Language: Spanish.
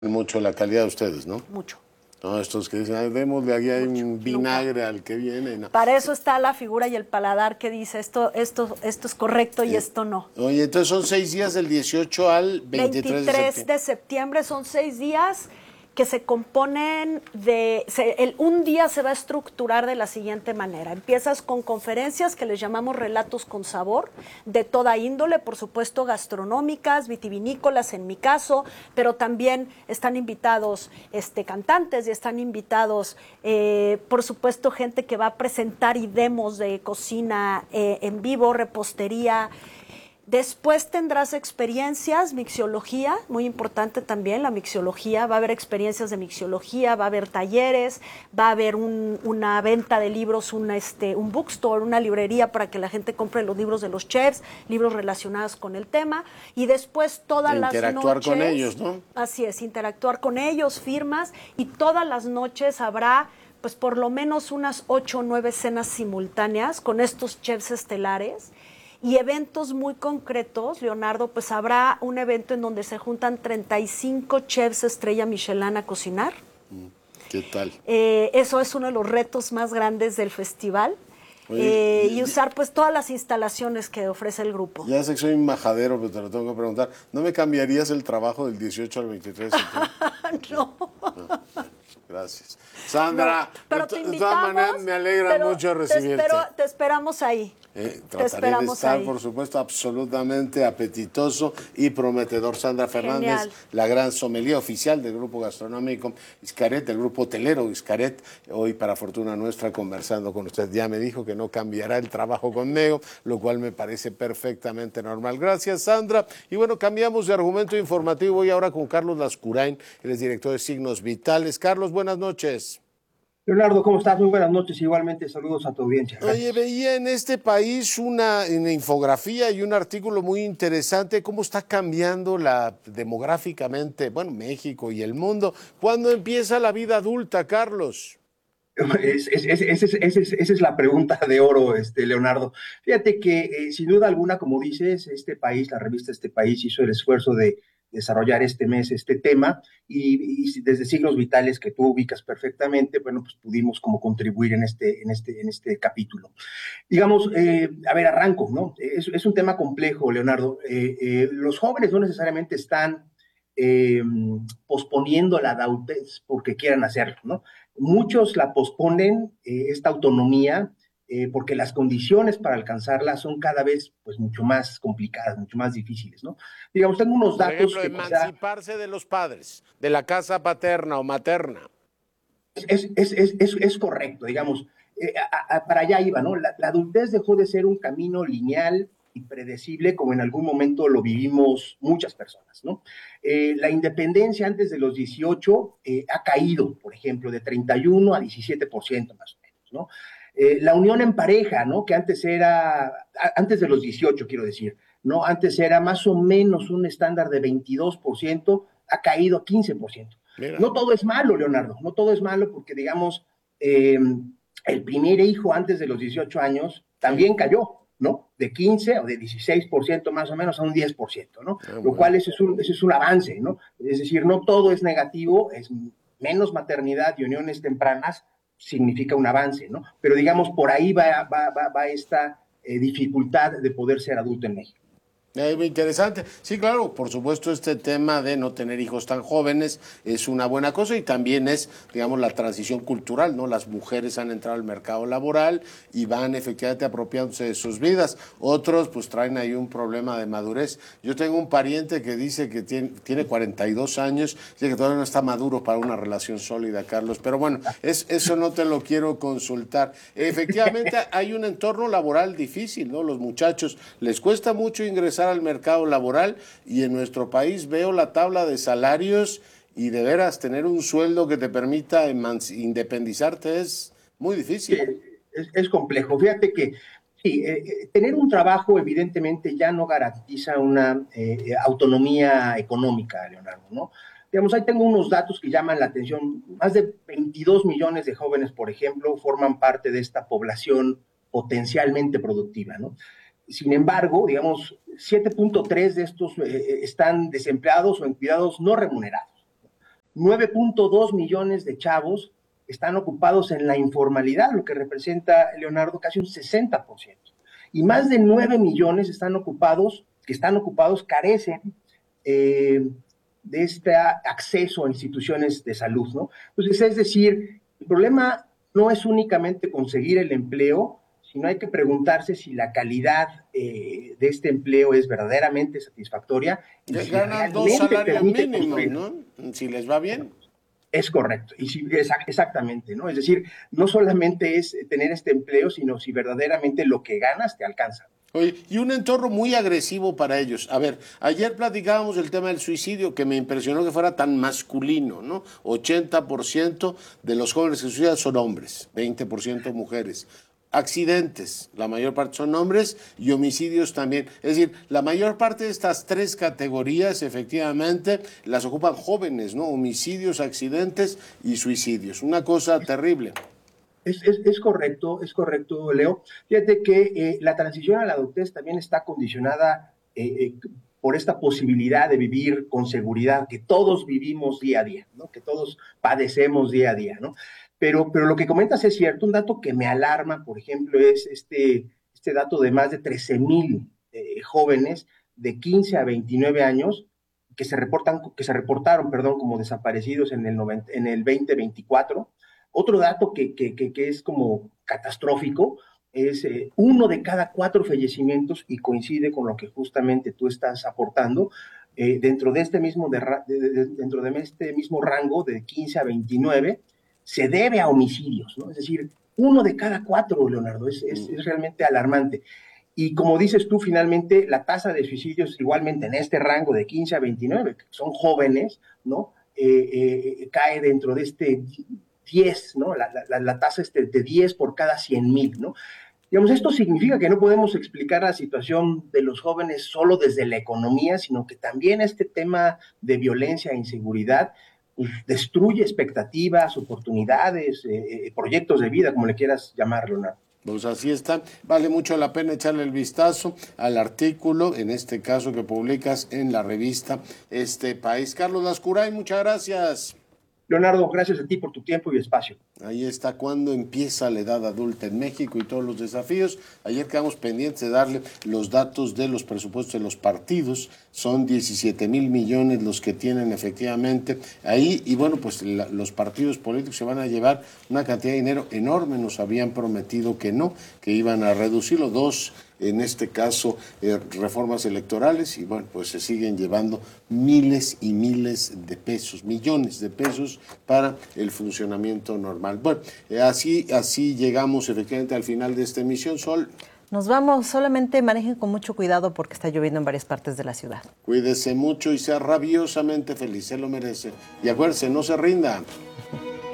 mucho la calidad de ustedes, ¿no? Mucho. No, estos que dicen, "Ay, démosle aquí hay un vinagre al que viene". No. Para eso está la figura y el paladar que dice esto es correcto y esto no. Oye, entonces son 6 días del 18 al 23 de septiembre son 6 días que se componen de... un día se va a estructurar de la siguiente manera. Empiezas con conferencias que les llamamos relatos con sabor, de toda índole, por supuesto gastronómicas, vitivinícolas en mi caso, pero también están invitados cantantes y están invitados, por supuesto, gente que va a presentar y demos de cocina en vivo, repostería. Después tendrás experiencias, mixiología, muy importante también la mixiología, va a haber experiencias de mixiología, va a haber talleres, va a haber una venta de libros, un bookstore, una librería para que la gente compre los libros de los chefs, libros relacionados con el tema, y después todas las noches... Interactuar con ellos, ¿no? Así es, interactuar con ellos, firmas, y todas las noches habrá pues por lo menos unas 8 o 9 cenas simultáneas con estos chefs estelares, y eventos muy concretos. Leonardo, pues habrá un evento en donde se juntan 35 chefs estrella Michelin a cocinar. ¿Qué tal? Eso es uno de los retos más grandes del festival. Oye, y usar pues todas las instalaciones que ofrece el grupo. Ya sé que soy un majadero, pero te lo tengo que preguntar. ¿No me cambiarías el trabajo del 18 al 23 de septiembre? No. Gracias. Sandra, no, pero de todas maneras me alegra mucho recibirte. Te esperamos ahí. Trataré de estar, ahí. Por supuesto, absolutamente apetitoso y prometedor. Sandra Fernández, genial. La gran sommelier oficial del grupo gastronómico Xcaret, del grupo hotelero Xcaret, hoy para fortuna nuestra conversando con usted. Ya me dijo que no cambiará el trabajo conmigo, lo cual me parece perfectamente normal. Gracias, Sandra. Y bueno, cambiamos de argumento informativo y ahora con Carlos Lascurain, él es director de Signos Vitales. Carlos, buenas noches. Leonardo, ¿cómo estás? Muy buenas noches. Igualmente, saludos a tu audiencia. Gracias. Oye, veía en este país una infografía y un artículo muy interesante, cómo está cambiando demográficamente, bueno, México y el mundo. ¿Cuándo empieza la vida adulta, Carlos? Esa es la pregunta de oro, Leonardo. Fíjate que, sin duda alguna, como dices, este país, la revista Este País, hizo el esfuerzo de desarrollar este mes este tema y desde Signos Vitales, que tú ubicas perfectamente, bueno, pues pudimos como contribuir en este capítulo. Digamos, a ver, arranco, ¿no? Es un tema complejo, Leonardo. Los jóvenes no necesariamente están posponiendo la adultez porque quieran hacerlo, ¿no? Muchos la posponen, esta autonomía, porque las condiciones para alcanzarla son cada vez pues mucho más complicadas, mucho más difíciles, ¿no? Digamos, tengo unos datos... Por ejemplo, emanciparse de los padres, de la casa paterna o materna. Es correcto, digamos, para allá iba, ¿no? La adultez dejó de ser un camino lineal y predecible como en algún momento lo vivimos muchas personas, ¿no? La independencia antes de los 18 ha caído, por ejemplo, de 31 a 17% más o menos, ¿no? La unión en pareja, ¿no? Que antes de los 18, quiero decir, ¿no? Antes era más o menos un estándar de 22%, ha caído a 15%. Mira. No todo es malo, Leonardo, no todo es malo porque, digamos, el primer hijo antes de los 18 años también cayó, ¿no? De 15 o de 16% más o menos a un 10%, ¿no? Lo cual ese es un avance, ¿no? Es decir, no todo es negativo, es menos maternidad y uniones tempranas significa un avance, ¿no? Pero digamos, por ahí va esta dificultad de poder ser adulto en México. Muy interesante. Sí, claro, por supuesto este tema de no tener hijos tan jóvenes es una buena cosa y también es, digamos, la transición cultural, ¿no? Las mujeres han entrado al mercado laboral y van efectivamente apropiándose de sus vidas. Otros pues traen ahí un problema de madurez. Yo tengo un pariente que dice que tiene 42 años, dice que todavía no está maduro para una relación sólida, Carlos, pero bueno, eso no te lo quiero consultar. Efectivamente hay un entorno laboral difícil, ¿no? Los muchachos les cuesta mucho ingresar al mercado laboral y en nuestro país veo la tabla de salarios y de veras tener un sueldo que te permita independizarte es muy difícil. Sí, es complejo. Fíjate que sí, tener un trabajo evidentemente ya no garantiza una autonomía económica, Leonardo, ¿no? Digamos, ahí tengo unos datos que llaman la atención. Más de 22 millones de jóvenes, por ejemplo, forman parte de esta población potencialmente productiva, ¿no? Sin embargo, digamos, 7.3 de estos están desempleados o en cuidados no remunerados. 9.2 millones de chavos están ocupados en la informalidad, lo que representa, Leonardo, casi un 60%. Y más de 9 millones que están ocupados, carecen de este acceso a instituciones de salud, ¿no? Entonces, es decir, el problema no es únicamente conseguir el empleo, sino hay que preguntarse si la calidad de este empleo es verdaderamente satisfactoria. Y si ganan 2 salarios mínimos, ¿no? Si les va bien. Es correcto, y sí, exactamente, ¿no? Es decir, no solamente es tener este empleo, sino si verdaderamente lo que ganas te alcanza. Oye, y un entorno muy agresivo para ellos. A ver, ayer platicábamos del tema del suicidio, que me impresionó que fuera tan masculino, ¿no? 80% de los jóvenes que se suicidan son hombres, 20% mujeres. Accidentes, la mayor parte son hombres, y homicidios también. Es decir, la mayor parte de estas 3 categorías efectivamente las ocupan jóvenes, ¿no? Homicidios, accidentes y suicidios. Una cosa terrible. Es correcto, Leo. Fíjate que la transición a la adultez también está condicionada por esta posibilidad de vivir con seguridad que todos vivimos día a día, ¿no? Que todos padecemos día a día, ¿no? Pero lo que comentas es cierto. Un dato que me alarma, por ejemplo, es este dato de más de 13,000 jóvenes de 15 a 29 años que se reportaron, como desaparecidos en el 2024. Otro dato que es como catastrófico es 1 de cada 4 fallecimientos, y coincide con lo que justamente tú estás aportando, dentro de este mismo rango de 15 a 29, se debe a homicidios, ¿no? Es decir, 1 de cada 4, Leonardo, es realmente alarmante. Y como dices tú, finalmente, la tasa de suicidios igualmente en este rango de 15 a 29, que son jóvenes, ¿no? Cae dentro de este 10, ¿no? La tasa es de 10 por cada 100,000, ¿no? Digamos, esto significa que no podemos explicar la situación de los jóvenes solo desde la economía, sino que también este tema de violencia e inseguridad destruye expectativas, oportunidades, proyectos de vida, como le quieras llamarlo, ¿no? Pues así está. Vale mucho la pena echarle el vistazo al artículo, en este caso que publicas en la revista Este País. Carlos Lascuray, muchas gracias. Leonardo, gracias a ti por tu tiempo y espacio. Ahí está cuando empieza la edad adulta en México y todos los desafíos. Ayer quedamos pendientes de darle los datos de los presupuestos de los partidos. Son 17,000 millones los que tienen efectivamente ahí. Y bueno, pues los partidos políticos se van a llevar una cantidad de dinero enorme. Nos habían prometido que no, que iban a reducirlo. 2, en este caso, reformas electorales, y bueno, pues se siguen llevando miles y miles de pesos, millones de pesos para el funcionamiento normal. Bueno, así llegamos efectivamente al final de esta emisión. Sol. Nos vamos, solamente manejen con mucho cuidado porque está lloviendo en varias partes de la ciudad. Cuídese mucho y sea rabiosamente feliz, se lo merece. Y acuérdense, no se rinda.